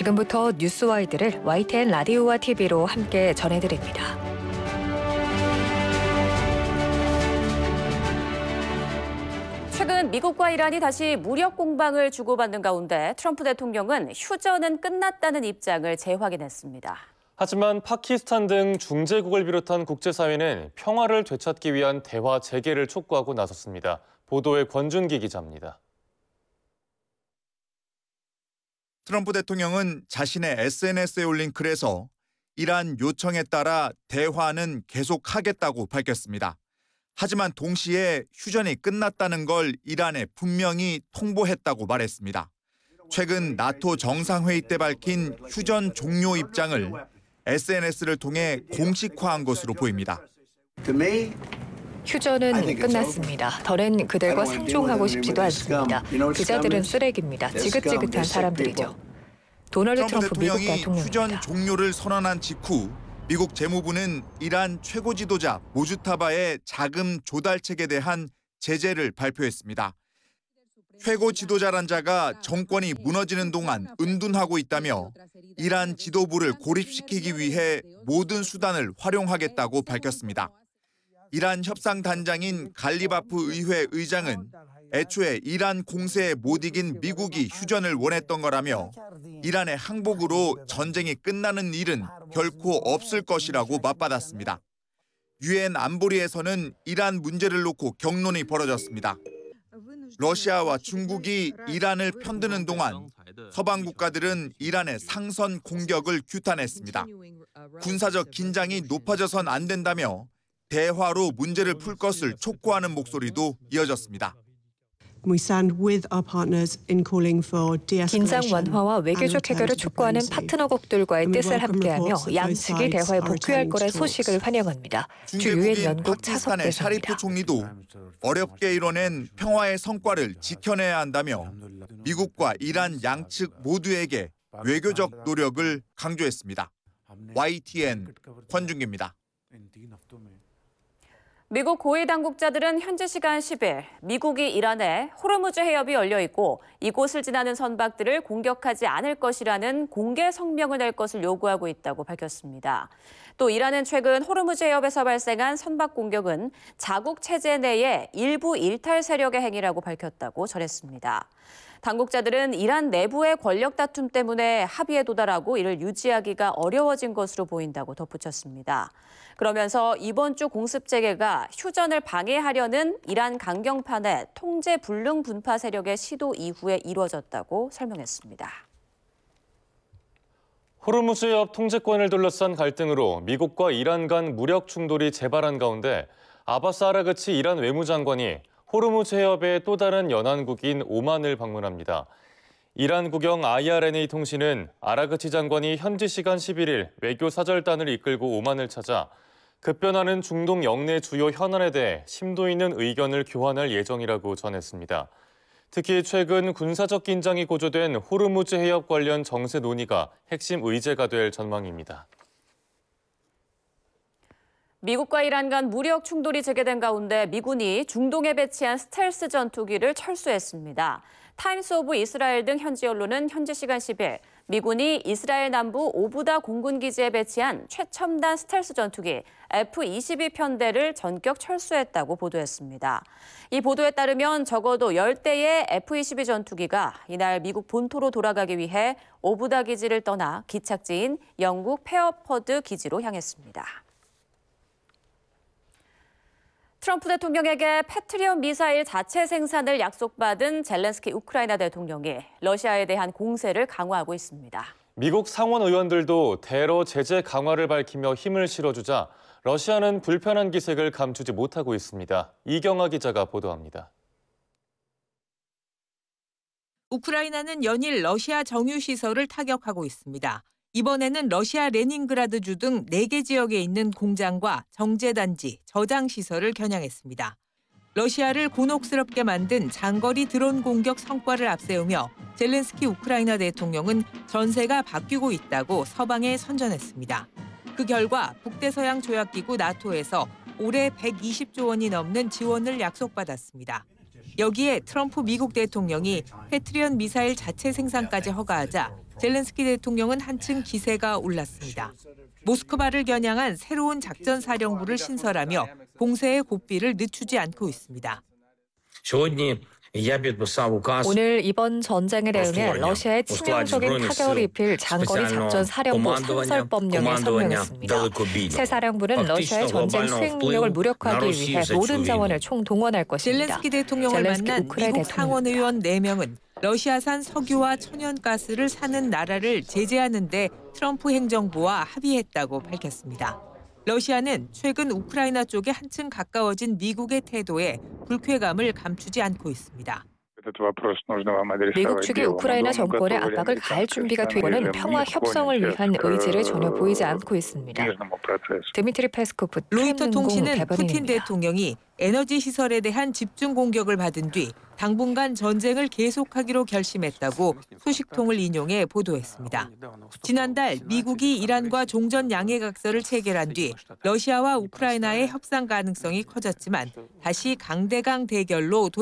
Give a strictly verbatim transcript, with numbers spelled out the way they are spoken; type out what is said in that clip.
지금부터 뉴스와이드를 와이티엔 라디오와 티비로 함께 전해드립니다. 최근 미국과 이란이 다시 무력 공방을 주고받는 가운데 트럼프 대통령은 휴전은 끝났다는 입장을 재확인했습니다. 하지만 파키스탄 등 중재국을 비롯한 국제사회는 평화를 되찾기 위한 대화 재개를 촉구하고 나섰습니다. 보도에 권준기 기자입니다. 트럼프 대통령은 자신의 에스엔에스에 올린 글에서 이란 요청에 따라 대화는 계속하겠다고 밝혔습니다. 하지만 동시에 휴전이 끝났다는 걸 이란에 분명히 통보했다고 말했습니다. 최근 나토 정상회의 때 밝힌 휴전 종료 입장을 에스엔에스를 통해 공식화한 것으로 보입니다. 휴전은 끝났습니다. 더는 그들과 상종하고 싶지도 않습니다. 그자들은 쓰레기입니다. 지긋지긋한 사람들이죠. 도널드 트럼프, 트럼프 미국 대통령입니다. 휴전 종료를 선언한 직후 미국 재무부는 이란 최고 지도자 모주타바의 자금 조달책에 대한 제재를 발표했습니다. 최고 지도자란 자가 정권이 무너지는 동안 은둔하고 있다며 이란 지도부를 고립시키기 위해 모든 수단을 활용하겠다고 밝혔습니다. 이란 협상단장인 갈리바프 의회 의장은 애초에 이란 공세에 못 이긴 미국이 휴전을 원했던 거라며 이란의 항복으로 전쟁이 끝나는 일은 결코 없을 것이라고 맞받았습니다. 유엔 안보리에서는 이란 문제를 놓고 격론이 벌어졌습니다. 러시아와 중국이 이란을 편드는 동안 서방 국가들은 이란의 상선 공격을 규탄했습니다. 군사적 긴장이 높아져선 안 된다며 대화로 문제를 풀 것을 촉구하는 목소리도 이어졌습니다. 긴장 완화와 외교적 해결을 촉구하는 파트너국들과의 뜻을 함께하며 양측이 대화에 복귀할 거란 소식을 환영합니다. 주 유엔 연국 차석 파키스탄의 샤리프 총리도 어렵게 이뤄낸 평화의 성과를 지켜내야 한다며 미국과 이란 양측 모두에게 외교적 노력을 강조했습니다. 와이티엔 권준기입니다. 미국 고위 당국자들은 현지 시간 십 일 미국이 이란에 호르무즈 해협이 열려 있고 이곳을 지나는 선박들을 공격하지 않을 것이라는 공개 성명을 낼 것을 요구하고 있다고 밝혔습니다. 또 이란은 최근 호르무즈 해협에서 발생한 선박 공격은 자국 체제 내의 일부 일탈 세력의 행위라고 밝혔다고 전했습니다. 당국자들은 이란 내부의 권력 다툼 때문에 합의에 도달하고 이를 유지하기가 어려워진 것으로 보인다고 덧붙였습니다. 그러면서 이번 주 공습 재개가 휴전을 방해하려는 이란 강경파의 통제 불능 분파 세력의 시도 이후에 이루어졌다고 설명했습니다. 호르무즈 해협 통제권을 둘러싼 갈등으로 미국과 이란 간 무력 충돌이 재발한 가운데 아바스 아라그치 이란 외무장관이 호르무즈 해협의 또 다른 연안국인 오만을 방문합니다. 이란 국영 아이알엔에이 통신은 아라그치 장관이 현지 시간 십일 일 외교 사절단을 이끌고 오만을 찾아 급변하는 중동 영내 주요 현안에 대해 심도 있는 의견을 교환할 예정이라고 전했습니다. 특히 최근 군사적 긴장이 고조된 호르무즈 해협 관련 정세 논의가 핵심 의제가 될 전망입니다. 미국과 이란 간 무력 충돌이 재개된 가운데 미군이 중동에 배치한 스텔스 전투기를 철수했습니다. 타임스 오브 이스라엘 등 현지 언론은 현지 시간 십 일 미군이 이스라엘 남부 오부다 공군기지에 배치한 최첨단 스텔스 전투기 에프 이십이 편대를 전격 철수했다고 보도했습니다. 이 보도에 따르면 적어도 열 대의 에프 이십이 전투기가 이날 미국 본토로 돌아가기 위해 오부다 기지를 떠나 기착지인 영국 페어퍼드 기지로 향했습니다. 트럼프 대통령에게 패트리엇 미사일 자체 생산을 약속받은 젤렌스키 우크라이나 대통령이 러시아에 대한 공세를 강화하고 있습니다. 미국 상원 의원들도 대러 제재 강화를 밝히며 힘을 실어주자 러시아는 불편한 기색을 감추지 못하고 있습니다. 이경아 기자가 보도합니다. 우크라이나는 연일 러시아 정유시설을 타격하고 있습니다. 이번에는 러시아 레닌그라드주 등 네 개 지역에 있는 공장과 정제단지, 저장시설을 겨냥했습니다. 러시아를 곤혹스럽게 만든 장거리 드론 공격 성과를 앞세우며 젤렌스키 우크라이나 대통령은 전세가 바뀌고 있다고 서방에 선전했습니다. 그 결과 북대서양 조약기구 나토에서 올해 백이십조 원이 넘는 지원을 약속받았습니다. 여기에 트럼프 미국 대통령이 패트리엇 미사일 자체 생산까지 허가하자 젤렌스키 대통령은 한층 기세가 올랐습니다. 모스크바를 겨냥한 새로운 작전 사령부를 신설하며 공세의 고삐를 늦추지 않고 있습니다. 오늘 이번 전쟁에 대응해 러시아에 치명적인 타격을 입힐 장거리 작전 사령부 상설법령에 서명했습니다. 새 사령부는 러시아의 전쟁 수행 능력을 무력화하기 위해 모든 자원을 총동원할 것입니다. 젤렌스키 대통령을 젤렌스키 만난 우크라이나 미국 상원의원 네 명은 러시아산 석유와 천연가스를 사는 나라를 제재하는 데 트럼프 행정부와 합의했다고 밝혔습니다. 러시아는 최근 우크라이나 쪽에 한층 가까워진 미국의 태도에 불쾌감을 감추지 않고 있습니다. 미국 측이 우크라이나 정권의 압박을 가할 준비가 되고는 평화 협상을 위한 의지를 전혀 보이지 않고 있습니다. 드미트리 페스코프 로이터 통신은 대변인입니다. 푸틴 대통령이 에너지 시설에 대한 집중 공격을 받은 뒤 당분간 전쟁을 계속하기로 결심했다고 소식통을 인용해 보도했습니다. 지난달 미국이 이란과 종전 양해각서를 체결한 뒤 러시아와 우크라이나의 협상 가능성이 커졌지만 다시 강대강 대결로